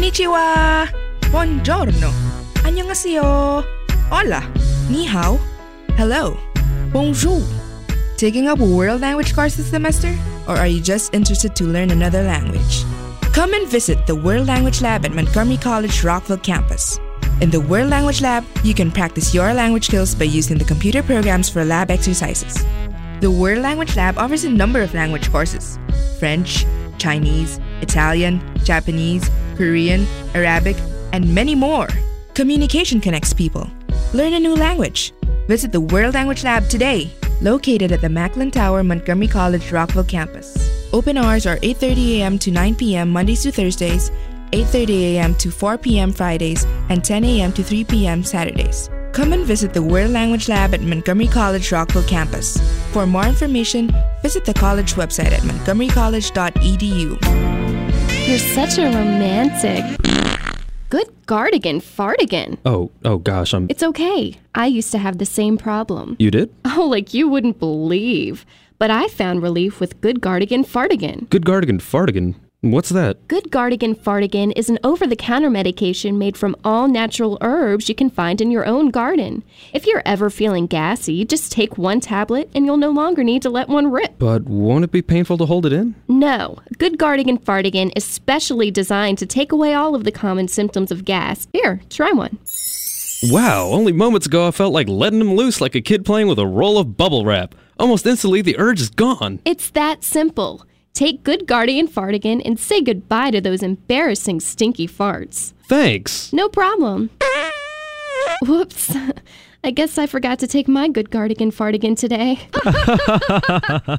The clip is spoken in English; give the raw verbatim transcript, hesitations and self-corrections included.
Konnichiwa! Buongiorno! Annyeonghaseyo! Hola! Ni hao! Hello! Bonjour! Taking up a world language course this semester? Or are you just interested to learn another language? Come and visit the World Language Lab at Montgomery College Rockville campus. In the World Language Lab, you can practice your language skills by using the computer programs for lab exercises. The World Language Lab offers a number of language courses: French, Chinese, Italian, Japanese, Korean, Arabic, and many more. Communication connects people. Learn a new language. Visit the World Language Lab today, located at the Macklin Tower, Montgomery College Rockville campus. Open hours are eight thirty a.m. to nine p.m. Mondays to Thursdays, eight thirty a.m. to four p.m. Fridays, and ten a.m. to three p.m. Saturdays. Come and visit the World Language Lab at Montgomery College Rockville campus. For more information, visit the college website at montgomery college dot e d u. You're such a romantic. Good gardigan fartigan. Oh, oh gosh, I'm... It's okay. I used to have the same problem. You did? Oh, like you wouldn't believe. But I found relief with Good Gardigan Fartigan. Good Gardigan Fartigan? What's that? Good Gardigan Fartigan is an over-the-counter medication made from all natural herbs you can find in your own garden. If you're ever feeling gassy, just take one tablet and you'll no longer need to let one rip. But won't it be painful to hold it in? No. Good Gardigan Fartigan is specially designed to take away all of the common symptoms of gas. Here, try one. Wow, only moments ago I felt like letting him loose like a kid playing with a roll of bubble wrap. Almost instantly, the urge is gone. It's that simple. Take Good Gardigan Fartigan and say goodbye to those embarrassing stinky farts. Thanks. No problem. Whoops. I guess I forgot to take my Good Gardigan Fartigan today.